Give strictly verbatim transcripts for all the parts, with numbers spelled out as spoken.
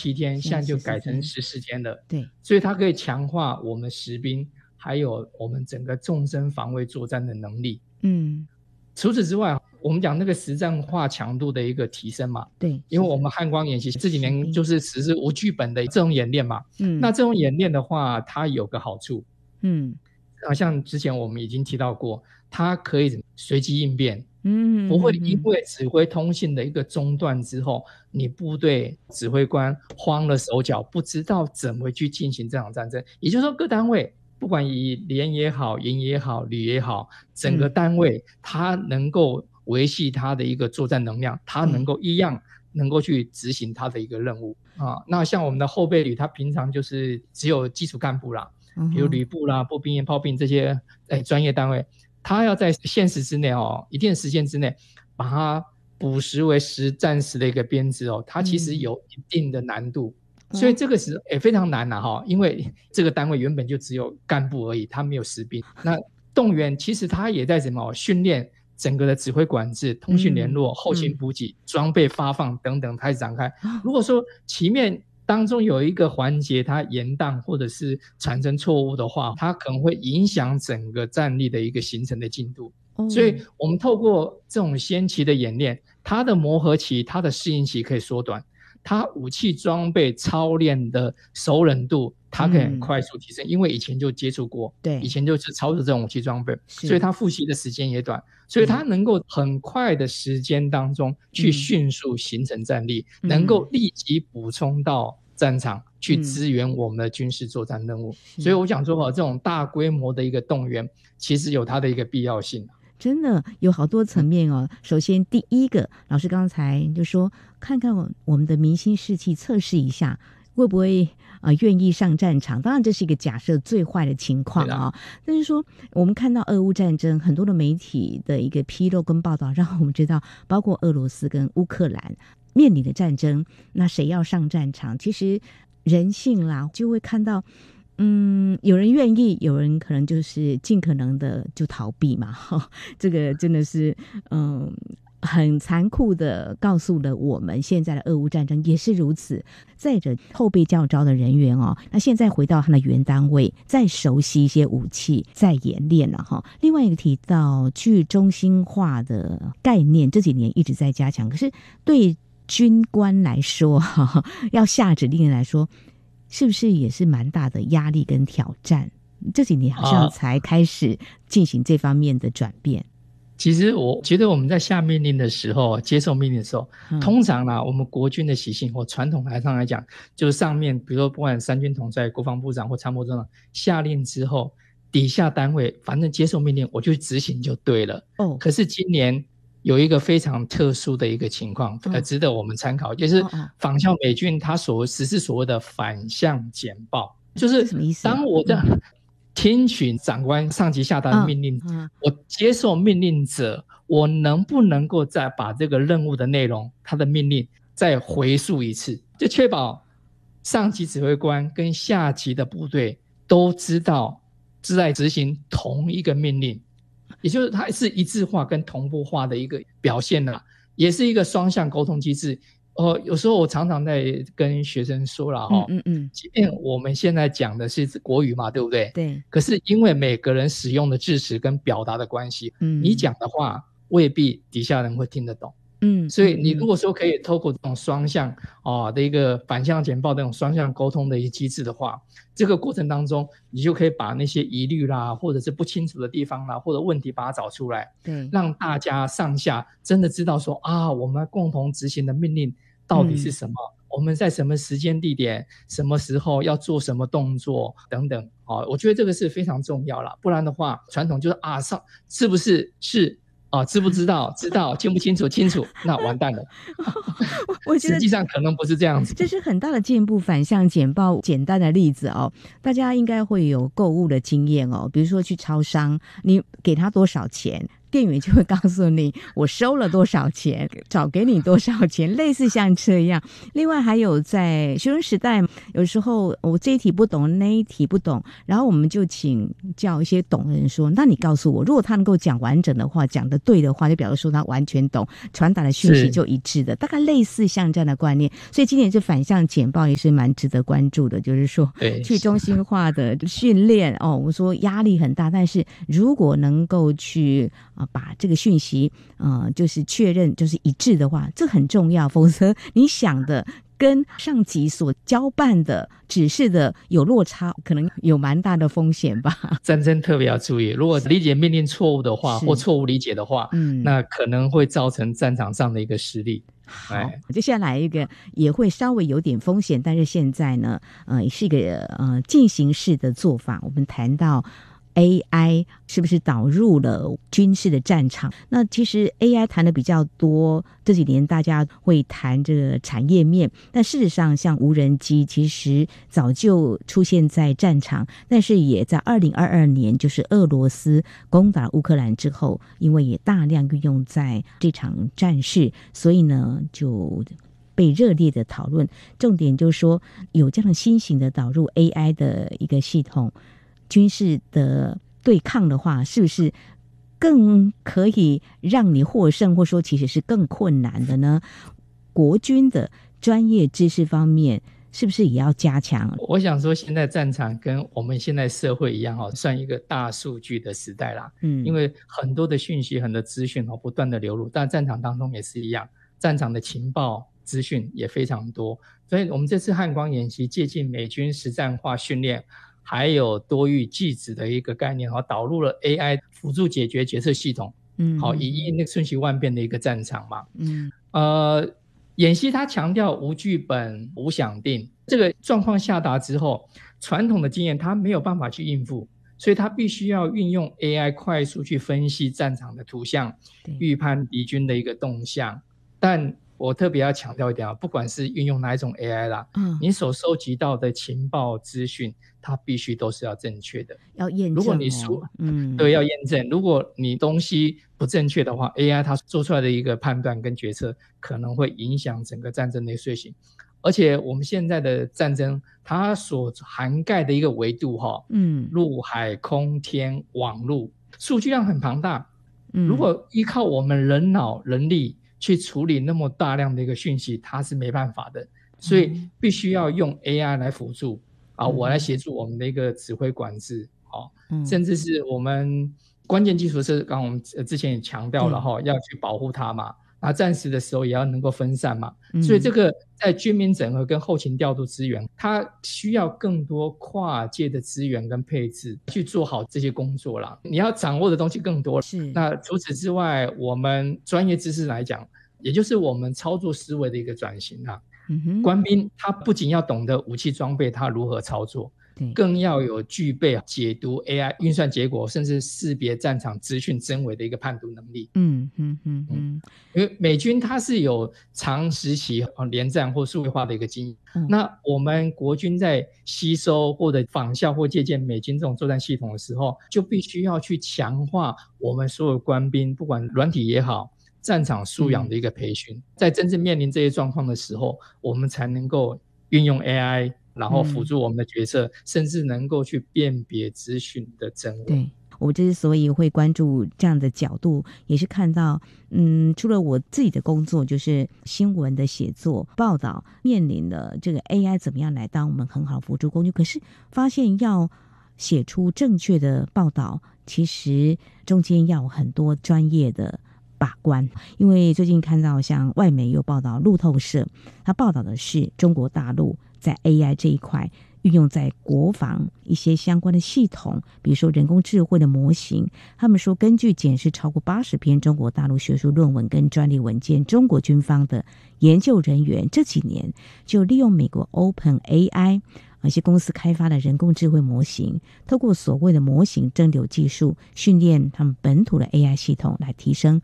七天，现在就改成十四天了。 对， 所以它可以强化我们实兵还有我们整个纵深防卫作战的能力。 嗯， 除此之外，我们讲那个实战化强度的一个提升嘛， 对， 因为我们汉光演习这几年就是实施无剧本的这种演练嘛， 嗯， 那这种演练的话，它有个好处， 嗯， 好像之前我们已经提到过，它可以随机应变， 嗯， 不会因为指挥通信的一个中断之后，你部队指挥官慌了手脚，不知道怎么去进行这场战争。也就是说，各单位不管以连也好、营也好、旅也好，整个单位它能够维系它的一个作战能量，它能够一样能够去执行它的一个任务啊。那像我们的后备旅，它平常就是只有基础干部啦，比如旅部啦、步兵营、炮兵这些哎专业单位，他要在限时之内哦，一定的时间之内，把它补实为实战时的一个编制哦，它其实有一定的难度。嗯、所以这个是也非常难啦、啊、哈，因为这个单位原本就只有干部而已，他没有实兵。那动员其实他也在什么训练整个的指挥管制、通讯联络、嗯、后勤补给、装备发放等等开始展开。如果说前面当中有一个环节它延宕或者是产生错误的话，它可能会影响整个战力的一个形成的进度。哦、所以我们透过这种先期的演练，它的磨合期、它的适应期可以缩短，它武器装备操练的熟稔度它可以很快速提升、嗯、因为以前就接触过，对，以前就是操作这种武器装备，所以它复习的时间也短，所以它能够很快的时间当中去迅速形成战力、嗯、能够立即补充到战场去支援我们的军事作战任务、嗯、所以我想说这种大规模的一个动员其实有它的一个必要性， 真的有好多层面哦。首先第一个，老师刚才就说看看我们的民心士气，测试一下会不会呃愿意上战场。当然这是一个假设最坏的情况啊、哦，但是说我们看到俄乌战争很多的媒体的一个披露跟报道，让我们知道包括俄罗斯跟乌克兰面临的战争，那谁要上战场，其实人性啦就会看到嗯，有人愿意，有人可能就是尽可能的就逃避嘛，哈，这个真的是嗯很残酷的告诉了我们，现在的俄乌战争也是如此。再者，后备教招的人员哦，那现在回到他的原单位，再熟悉一些武器，再演练了哈。另外一个提到去中心化的概念，这几年一直在加强，可是对军官来说，哈，要下指令来说，是不是也是蛮大的压力跟挑战？这几年好像才开始进行这方面的转变。啊、 其实我觉得我们在下命令的时候，接受命令的时候，嗯、通常啦，我们国军的习性或传统来上来讲，就是上面比如说不管三军统帅、国防部长或参谋长下令之后，底下单位反正接受命令，我就执行就对了。哦，可是今年有一个非常特殊的一个情况，呃，值得我们参考，就是仿效美军他所实施所谓的反向简报，就是当我的听取长官上级下达的命令，我接受命令者，我能不能够再把这个任务的内容，他的命令再回溯一次，就确保上级指挥官跟下级的部队都知道是在执行同一个命令。也就是它是一致化跟同步化的一个表现啦，也是一个双向沟通机制。呃，有时候我常常在跟学生说啦齁，嗯嗯嗯，即便我们现在讲的是国语嘛，对不对？对。可是因为每个人使用的字词跟表达的关系，嗯，你讲的话未必底下人会听得懂。嗯，所以你如果说可以透过这种双向啊的一个反向简报这种双向沟通的一个机制的话，这个过程当中你就可以把那些疑虑啦或者是不清楚的地方啦或者问题把它找出来，对，让大家上下真的知道说啊我们共同执行的命令到底是什么、嗯、我们在什么时间地点什么时候要做什么动作等等啊，我觉得这个是非常重要啦，不然的话传统就是啊上是不是是啊，知不知道？知道，清不清楚？清楚，那完蛋了。我觉得实际上可能不是这样子。 这是很大的进步，反向简报简单的例子哦，大家应该会有购物的经验哦。比如说去超商，你给他多少钱， 店员就会告诉你我收了多少钱，找给你多少钱，类似像这样。另外还有在学生时代，有时候我这一题不懂，那一题不懂，然后我们就请教一些懂的人说，那你告诉我，如果他能够讲完整的话，讲得对的话，就表示说他完全懂，传达的讯息就一致的，大概类似像这样的观念。所以今年这反向简报也是蛮值得关注的，就是说去中心化的训练哦，我说压力很大，但是如果能够去啊、呃、把这个讯息呃就是确认就是一致的话，这很重要，否则你想的跟上级所交办的指示的有落差，可能有蛮大的风险吧。 战争特别要注意，如果理解命令错误的话，或错误理解的话，嗯，那可能会造成战场上的一个失利。 好，接下来一个也会稍微有点风险，但是现在呢，呃，也是一个呃进行式的做法。我们谈到A I 是不是导入了军事的战场？那其实 A I 谈的比较多，这几年大家会谈这个产业面，但事实上像无人机其实早就出现在战场，但是也在二零二二年就是俄罗斯攻打乌克兰之后，因为也大量运用在这场战事，所以呢就被热烈的讨论。重点就是说有这样新型的导入 A I 的一个系统，军事的对抗的话，是不是更可以让你获胜，或说其实是更困难的呢？国军的专业知识方面是不是也要加强？ 我想说现在战场跟我们现在社会一样，算一个大数据的时代啦。嗯，因为很多的讯息很多资讯不断的流入，但战场当中也是一样，战场的情报资讯也非常多，所以我们这次汉光演习借鉴美军实战化训练还有多域技指的一个概念，导入了 A I 辅助解决决策系统，嗯，好，以应那个瞬息万变的一个战场嘛，嗯，呃，演习它强调无剧本无想定，这个状况下达之后，传统的经验它没有办法去应付，所以它必须要运用 A I 快速去分析战场的图像，预判敌军的一个动向。但我特别要强调一点，不管是运用哪一种 A I 啦，嗯，你所收集到的情报资讯，它必须都是要正确的， 要验证、哦。 如果你说，嗯，对，要验证。如果你东西不正确的话 ，A I 它做出来的一个判断跟决策，可能会影响整个战争的遂行。而且我们现在的战争，它所涵盖的一个维度，哈，嗯，陆海空天网路，数据量很庞大。嗯，如果依靠我们人脑人力去处理那么大量的一个讯息，它是没办法的，所以必须要用 A I 来辅助啊，我来协助我们的一个指挥管制，哦，甚至是我们关键技术是刚刚我们之前也强调了哈，要去保护它嘛，那战时的时候也要能够分散嘛，所以这个在军民整合跟后勤调度资源，它需要更多跨界的资源跟配置去做好这些工作啦。你要掌握的东西更多，是。那除此之外，我们专业知识来讲，也就是我们操作思维的一个转型啦。嗯哼，官兵他不仅要懂得武器装备他如何操作，更要有具备解读 A I 运算结果，甚至识别战场资讯真伪的一个判读能力。嗯嗯嗯嗯，因为美军它是有长时期连战或数位化的一个经验，嗯，那我们国军在吸收或者仿效或借鉴美军这种作战系统的时候，就必须要去强化我们所有官兵，不管软体也好，战场素养的一个培训，嗯，在真正面临这些状况的时候，我们才能够运用 A I， 然后辅助我们的决策，嗯，甚至能够去辨别资讯的真伪。 对，我之所以会关注这样的角度，也是看到，嗯，除了我自己的工作，就是新闻的写作、报道，面临了这个 A I 怎么样来当我们很好辅助工具，可是发现要写出正确的报道，其实中间要有很多专业的把关。因为最近看到像外媒有报道，路透社它报道的是中国大陆在 A I 这一块运用在国防一些相关的系统，比如说人工智慧的模型。他们说根据检视超过八十篇中国大陆学术论文跟专利文件，中国军方的研究人员这几年就利用美国 Open A I一些公司开发的人工智慧模型，透过所谓的模型蒸馏技术训练他们本土的 A I 系统，来提升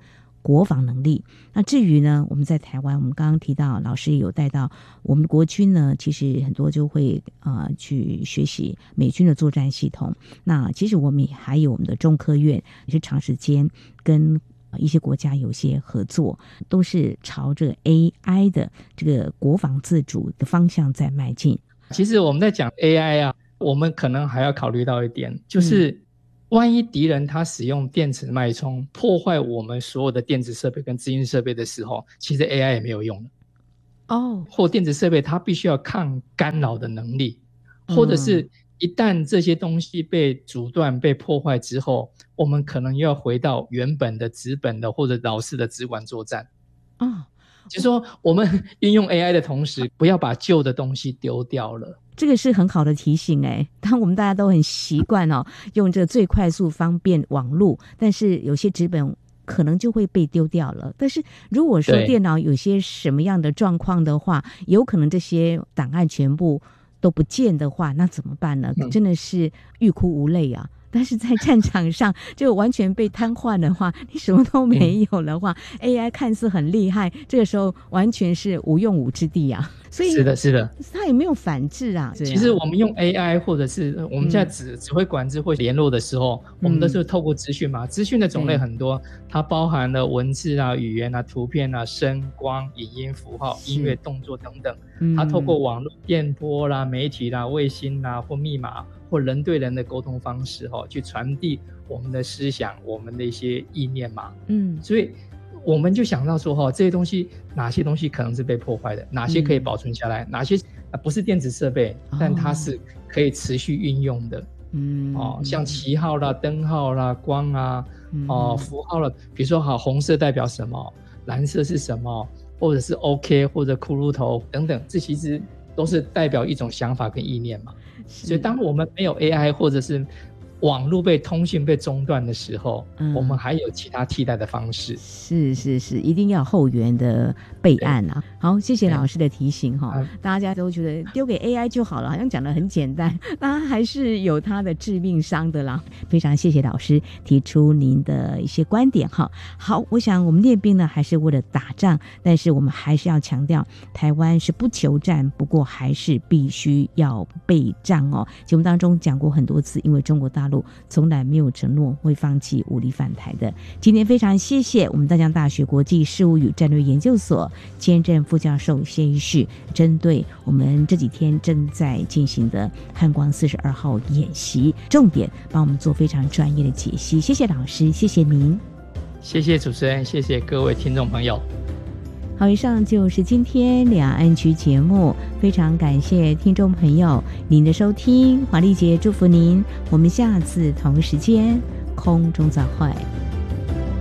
国防能力。那至于呢，我们在台湾，我们刚刚提到，老师也有带到我们的国军呢，其实很多就会呃去学习美军的作战系统。那其实我们也还有我们的中科院，也是长时间跟一些国家有些合作，都是朝着 A I 的这个国防自主的方向在迈进。 其实我们在讲 A I 啊，我们可能还要考虑到一点，就是万一敌人他使用电子脉冲破坏我们所有的电子设备跟资讯设备的时候，其实 A I 也没有用了哦。或电子设备它必须要抗干扰的能力，或者是一旦这些东西被阻断被破坏之后，我们可能又要回到原本的纸本的或者老式的直管作战哦。就是说我们运用 A I 的同时，不要把旧的东西丢掉了。 这个是很好的提醒哎，当我们大家都很习惯哦，用这最快速方便网络，但是有些纸本可能就会被丢掉了。但是如果说电脑有些什么样的状况的话，有可能这些档案全部都不见的话，那怎么办呢？真的是欲哭无泪啊。但是在战场上就完全被瘫痪的话，你什么都没有的话、嗯、A I 看似很厉害，这个时候完全是无用武之地啊。所以是的是的， 它也没有反制啊。 其实我们用 A I 或者是我们在指、嗯、指挥管制或联络的时候，我们都是透过资讯嘛，资讯的种类很多，它包含了文字啊、语言啊、图片啊、声光、影音、符号、音乐、动作等等，它透过网络、电波啦、媒体啦、卫星啦或密码或人对人的沟通方式、哦、去传递我们的思想，我们的一些意念嘛。嗯，所以我们就想到说、哦、这些东西哪些东西可能是被破坏的，哪些可以保存下来、嗯、哪些不是电子设备、哦、但它是可以持续运用的。嗯，哦，像旗号啦、灯号啦、光啊、嗯、哦，符号了，比如说好，红色代表什么，蓝色是什么，或者是 OK 或者骷髅头等等，这其实都是代表一种想法跟意念嘛。所以当我们没有 A I 或者是网络被通讯被中断的时候、嗯、我们还有其他替代的方式。 是是是，一定要后援的备案啊。好，谢谢老师的提醒哈、嗯。大家都觉得丢给 A I 就好了，好像讲得很简单，当然还是有它的致命伤的啦。非常谢谢老师提出您的一些观点哈。好，我想我们练兵呢还是为了打仗，但是我们还是要强调，台湾是不求战，不过还是必须要备战哦。节目当中讲过很多次，因为中国大陆从来没有承诺会放弃武力犯台的。今天非常谢谢我们淡江大学国际事务与战略研究所兼任副教授谢一旭，针对我们这几天正在进行的汉光四十二号演习，重点帮我们做非常专业的解析。谢谢老师，谢谢您。 谢谢主持人，谢谢各位听众朋友。 好，以上就是今天两岸区节目，非常感谢听众朋友您的收听，华丽姐祝福您，我们下次同时间空中再会。